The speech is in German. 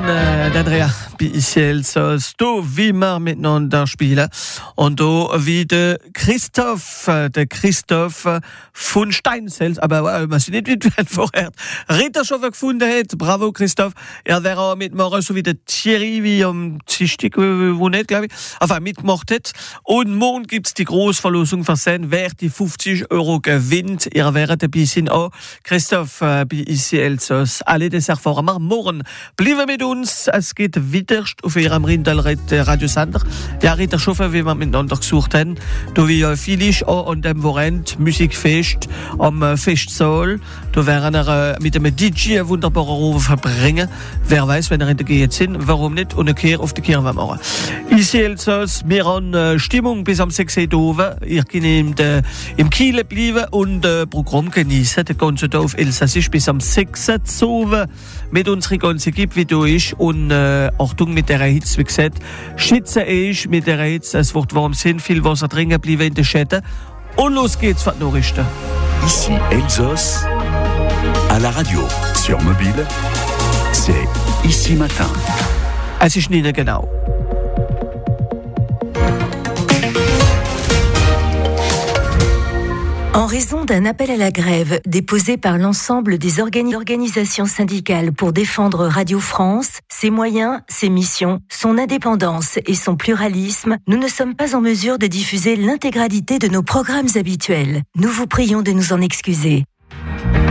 d'Andrea Elsass, do wie wir miteinander spielen. Und do wie der Christoph von Steinselz, aber man sieht nicht, wie du vorher Ritter schon gefunden hat. Bravo, Christoph. Er wäre auch mitmachen, so wie der Thierry, wie am Dienstag, wo nicht, glaube ich, enfin, mitgemacht hat. Und morgen gibt's die Großverlosung für sein, wer die 50 Euro gewinnt. Ihr werdet ein bisschen auch. Christoph, bei Elsass. Alle das erfahren wir morgen. Bleiben mit uns. Es geht wieder auf ihrem Radiosender. Ja, Ritter Schoffer, wie wir miteinander gesucht haben. Da wie ja viel ist auch an dem Wochenende Musikfest am Festsaal. Da werden wir mit einem DJ einen wunderbaren Ruf verbringen. Wer weiß, wenn er in der Gegend sind, warum nicht? Und eine Kehr auf die Kirche machen. Ici Elsass, wir haben Stimmung bis am 6. Uhr. Ihr könnt im Kiel bleiben und Programm genießen. Der ganze Tag auf Elsassisch bis am 6. Uhr mit unserer ganzen Equipe, wie du ist. Und Achtung mit der Hitze, wie gesagt. Schützen ist mit der Hitze. Es wird warm sein, viel Wasser trinken, bleiben in den Schäden. Und los geht's für die Nachrichten. Ici Elsass, à la radio, sur mobile, c'est Ici Matin. Es ist nicht genau. En raison d'un appel à la grève déposé par l'ensemble des organisations syndicales pour défendre Radio France, ses moyens, ses missions, son indépendance et son pluralisme, nous ne sommes pas en mesure de diffuser l'intégralité de nos programmes habituels. Nous vous prions de nous en excuser.